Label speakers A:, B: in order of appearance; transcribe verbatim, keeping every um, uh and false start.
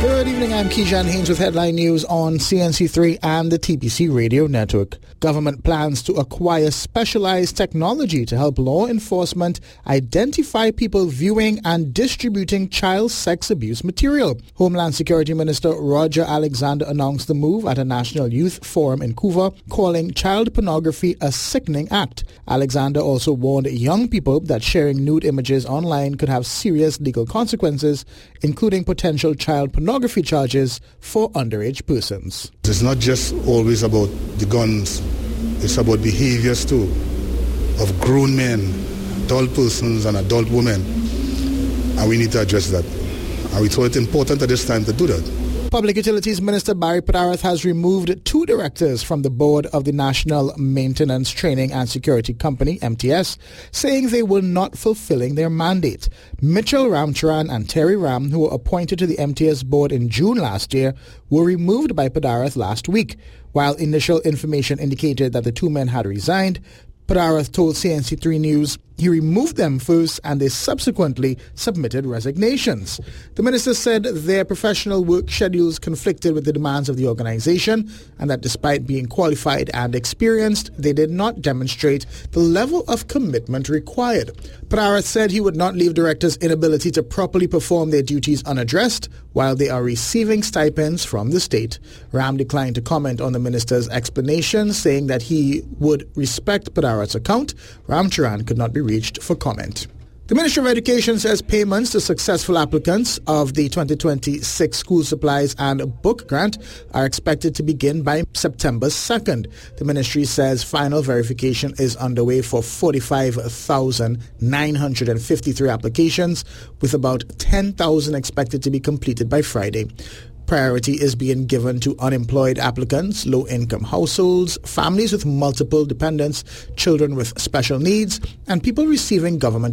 A: Good evening, I'm Keyshan Haynes with Headline News on C N C three and the T P C Radio Network. Government plans to acquire specialized technology to help law enforcement identify people viewing and distributing child sex abuse material. Homeland Security Minister Roger Alexander announced the move at a National Youth Forum in Couva, calling child pornography a sickening act. Alexander also warned young people that sharing nude images online could have serious legal consequences, including potential child pornography charges for underage persons.
B: It's not just always about the guns, it's about behaviors too, of grown men, adult persons and adult women, and we need to address that. And we thought it important at this time to do that.
A: Public Utilities Minister Barry Podarath has removed two directors from the board of the National Maintenance Training and Security Company, M T S, saying they were not fulfilling their mandate. Mitchell Ramcharan and Terry Ram, who were appointed to the M T S board in June last year, were removed by Podarath last week. While initial information indicated that the two men had resigned, Podarath told C N C three News he removed them first and they subsequently submitted resignations. The minister said their professional work schedules conflicted with the demands of the organization and that despite being qualified and experienced, they did not demonstrate the level of commitment required. Podarath said he would not leave directors' inability to properly perform their duties unaddressed while they are receiving stipends from the state. Ram declined to comment on the minister's explanation, saying that he would respect Podarath's account. Ramcharan could not be reached for comment. The Ministry of Education says payments to successful applicants of the twenty twenty-six School Supplies and Book Grant are expected to begin by September second. The ministry says final verification is underway for forty-five thousand nine hundred fifty-three applications, with about ten thousand expected to be completed by Friday. Priority is being given to unemployed applicants, low-income households, families with multiple dependents, children with special needs, and people receiving government